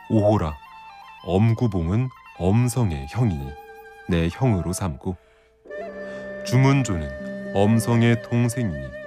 오호라, 엄구봉은 엄성의 형이니 내 형으로 삼고, 주문조는 엄성의 동생이니